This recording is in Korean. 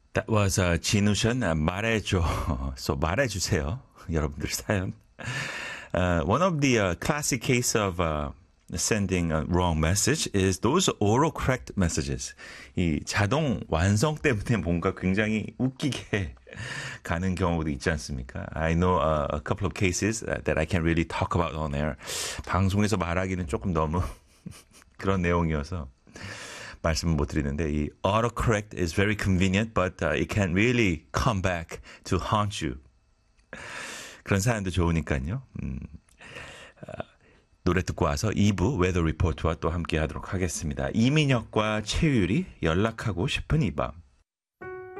That was 진우션 말해줘. So 말해주세요. 여러분들 사연. One of the classic case of sending a wrong message is those autocorrect messages. 이 자동 완성 때문에 뭔가 굉장히 웃기게 가는 경우도 있지 않습니까? I know a couple of cases that I can't really talk about on air. 방송에서 말하기는 조금 너무 그런 내용이어서 말씀을 못 드리는데 이 autocorrect is very convenient, but it can really come back to haunt you. 그런 사연도 좋으니까요. 노래 듣고 와서 2부 웨더 리포트와 또 함께 하도록 하겠습니다. 이민혁과 최유리 연락하고 싶은 이 밤.